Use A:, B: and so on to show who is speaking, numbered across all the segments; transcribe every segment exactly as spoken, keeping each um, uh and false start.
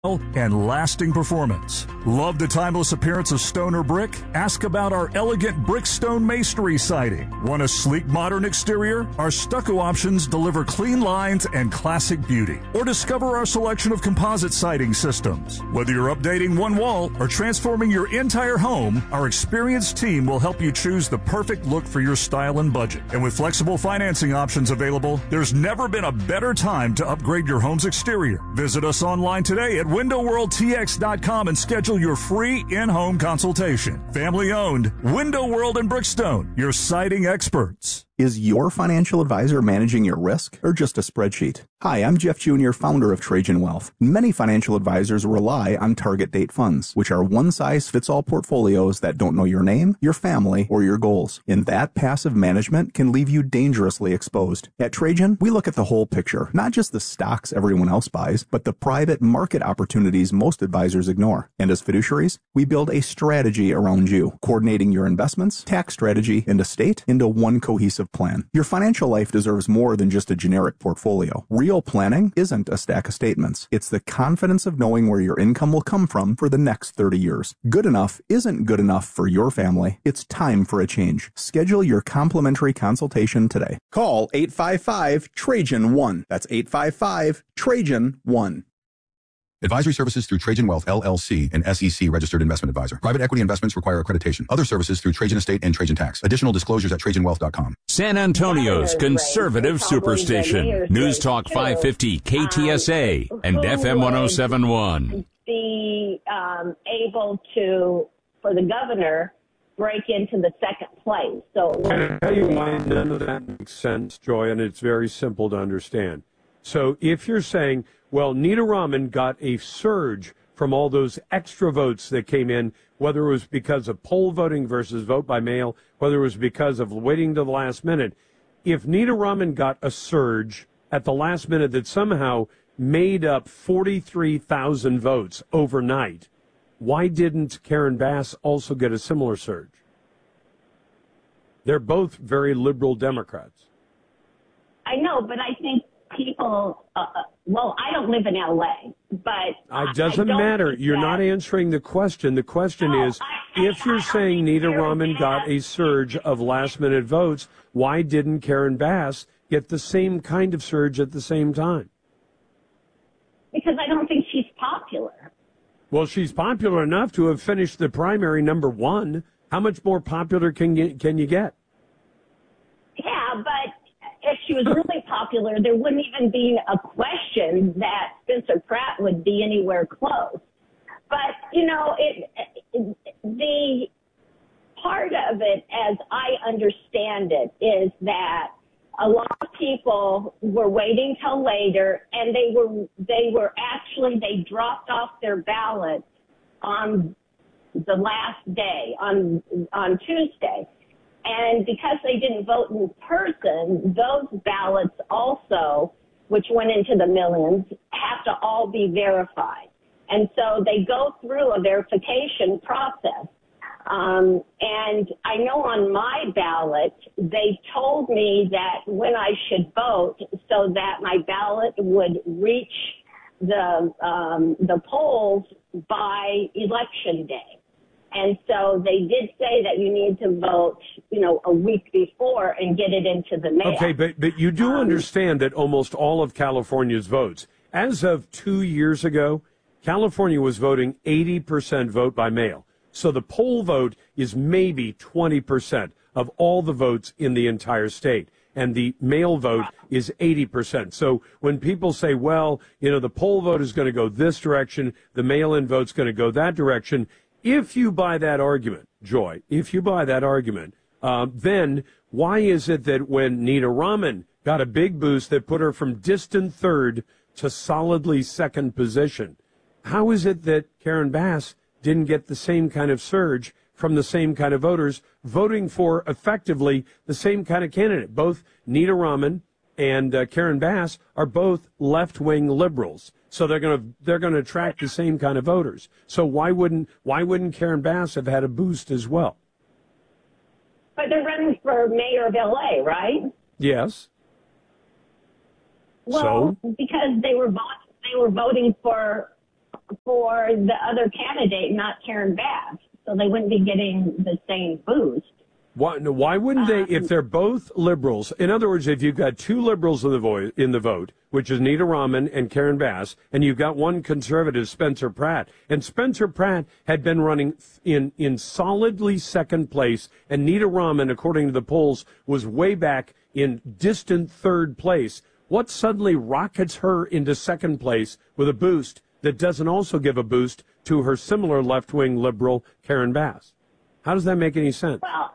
A: and lasting performance. Love the timeless appearance of stone or brick? Ask about our elegant Brickstone masonry siding. Want a sleek modern exterior? Our stucco options deliver clean lines and classic beauty. Or discover our selection of composite siding systems. Whether you're updating one wall or transforming your entire home, our experienced team will help you choose the perfect look for your style and budget. And with flexible financing options available, there's never been a better time to upgrade your home's exterior. Visit us online today at window world t x dot com and schedule your free in-home consultation. Family owned, Window World and Brickstone, your siding experts.
B: Is your financial advisor managing your risk or just a spreadsheet? Hi, I'm Jeff Junior, founder of Trajan Wealth. Many financial advisors rely on target date funds, which are one-size-fits-all portfolios that don't know your name, your family, or your goals. And that passive management can leave you dangerously exposed. At Trajan, we look at the whole picture, not just the stocks everyone else buys, but the private market opportunities most advisors ignore. And as fiduciaries, we build a strategy around you, coordinating your investments, tax strategy, and estate into one cohesive plan. Your financial life deserves more than just a generic portfolio. Real planning isn't a stack of statements. It's the confidence of knowing where your income will come from for the next thirty years. Good enough isn't good enough for your family. It's time for a change. Schedule your complimentary consultation today. Call eight five five Trajan one. That's eight five five Trajan one.
C: Advisory services through Trajan Wealth, L L C, an S E C registered investment advisor. Private equity investments require accreditation. Other services through Trajan Estate and Trajan Tax. Additional disclosures at trajan wealth dot com.
D: San Antonio's conservative superstation. News Talk five fifty, K T S A, and F M one oh seven point one.
E: Be um, able to, for the governor, break into the second place. So
F: I tell you why none of that makes sense, Joy, and it's very simple to understand. So if you're saying, well, Nita Rahman got a surge from all those extra votes that came in, whether it was because of poll voting versus vote by mail, whether it was because of waiting to the last minute. If Nita Rahman got a surge at the last minute that somehow made up forty-three thousand votes overnight, why didn't Karen Bass also get a similar surge? They're both very liberal Democrats.
E: I know, but I think people, uh, well, I don't live in L A, but...
F: It doesn't matter. You're that... not answering the question. The question no, is, I, if you're saying Nita Rahman got a surge of last-minute votes, why didn't Karen Bass get the same kind of surge at the same time?
E: Because I don't think she's popular.
F: Well, she's popular enough to have finished the primary number one. How much more popular can you, can you get?
E: Yeah, but... if she was really popular, there wouldn't even be a question that Spencer Pratt would be anywhere close. But, you know, it, it, the part of it, as I understand it, is that a lot of people were waiting till later, and they were they were actually, they dropped off their ballot on the last day, on on Tuesday. And because they didn't vote in person, those ballots also, which went into the millions, have to all be verified. And so they go through a verification process. Um, and I know on my ballot, they told me that when I should vote so that my ballot would reach the um, the polls by election day. And so they did say that you need to vote, you know, a week before and get it into the mail.
F: Okay, but, but you do um, understand that almost all of California's votes, as of two years ago, California was voting eighty percent vote by mail. So the poll vote is maybe twenty percent of all the votes in the entire state. And the mail vote is eighty percent. So when people say, well, you know, the poll vote is going to go this direction, the mail-in vote's going to go that direction, if you buy that argument, Joy, if you buy that argument, uh, then why is it that when Nita Rahman got a big boost that put her from distant third to solidly second position, how is it that Karen Bass didn't get the same kind of surge from the same kind of voters voting for effectively the same kind of candidate? Both Nita Rahman and uh, Karen Bass are both left-wing liberals. So they're going to they're going to attract the same kind of voters. So why wouldn't why wouldn't Karen Bass have had a boost as well?
E: But they're running for mayor of L A, right?
F: Yes.
E: Well, so? because they were vote, they were voting for for the other candidate, not Karen Bass. So they wouldn't be getting the same boost.
F: Why, no, why wouldn't they, if they're both liberals? In other words, if you've got two liberals in the, vo- in the vote, which is Nita Rahman and Karen Bass, and you've got one conservative, Spencer Pratt, and Spencer Pratt had been running in, in solidly second place, and Nita Rahman, according to the polls, was way back in distant third place. What suddenly rockets her into second place with a boost that doesn't also give a boost to her similar left-wing liberal, Karen Bass? How does that make any sense?
E: Well,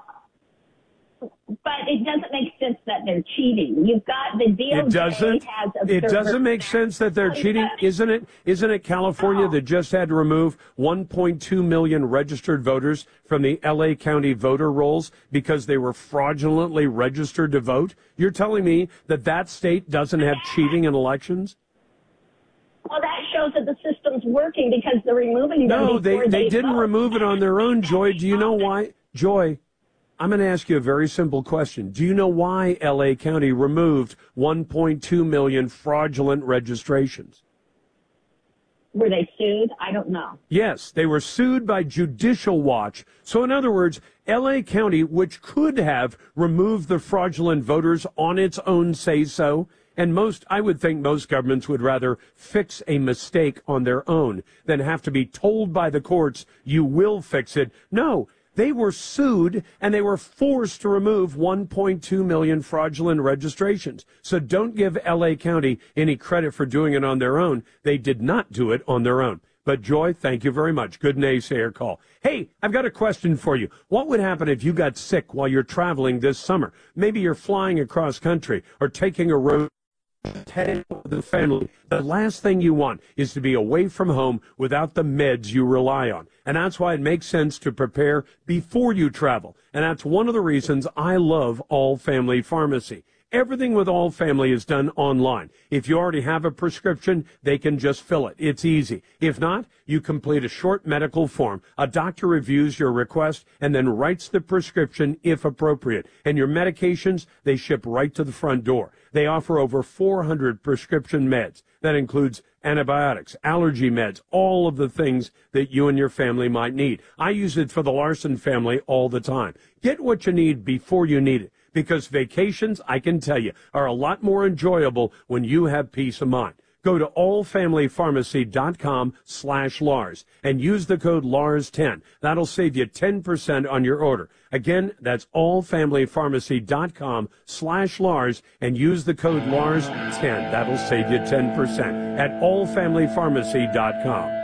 E: but it doesn't make sense that they're cheating. You've got the D O J
F: It doesn't.
E: has
F: It doesn't make sense that they're cheating, isn't it? Isn't it California that just had to remove one point two million registered voters from the L A County voter rolls because they were fraudulently registered to vote? You're telling me that that state doesn't have cheating in elections?
E: Well, that shows that the system's working because they're removing them.
F: No, they,
E: before
F: they
E: they
F: didn't
E: vote.
F: remove it on their own, Joy. Do you know why? Joy, I'm going to ask you a very simple question. Do you know why L A County removed one point two million fraudulent registrations?
E: Were they sued? I don't know.
F: Yes, they were sued by Judicial Watch. So in other words, L A County, which could have removed the fraudulent voters on its own say-so, and most, I would think most governments would rather fix a mistake on their own than have to be told by the courts, you will fix it. No. They were sued, and they were forced to remove one point two million fraudulent registrations. So don't give L A County any credit for doing it on their own. They did not do it on their own. But, Joy, thank you very much. Good naysayer call. Hey, I've got a question for you. What would happen if you got sick while you're traveling this summer? Maybe you're flying across country or taking a road heading with the family. The last thing you want is to be away from home without the meds you rely on. And that's why it makes sense to prepare before you travel. And that's one of the reasons I love All Family Pharmacy. Everything with All Family is done online. If you already have a prescription, they can just fill it. It's easy. If not, you complete a short medical form. A doctor reviews your request and then writes the prescription if appropriate. And your medications, they ship right to the front door. They offer over four hundred prescription meds. That includes antibiotics, allergy meds, all of the things that you and your family might need. I use it for the Larson family all the time. Get what you need before you need it. Because vacations, I can tell you, are a lot more enjoyable when you have peace of mind. Go to allfamilypharmacy.com slash Lars and use the code Lars ten. That'll save you ten percent on your order. Again, that's allfamilypharmacy.com slash Lars and use the code Lars ten. That'll save you ten percent at allfamilypharmacy dot com.